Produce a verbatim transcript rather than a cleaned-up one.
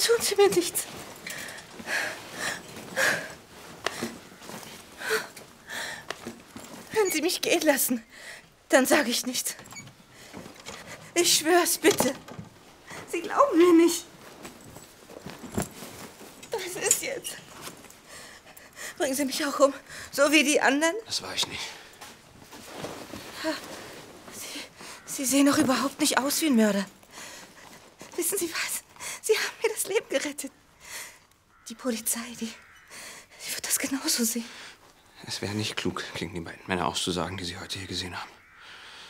tun Sie mir nichts. Wenn Sie mich gehen lassen, dann sage ich nichts. Ich schwör's, bitte. Sie glauben mir nicht. Was ist jetzt? Bringen Sie mich auch um, so wie die anderen? Das war ich nicht. Sie, Sie sehen doch überhaupt nicht aus wie ein Mörder. Wissen Sie was? Sie haben mir das Leben gerettet. Die Polizei, die, die wird das genauso sehen. Es wäre nicht klug, gegen die beiden Männer auszusagen, die Sie heute hier gesehen haben.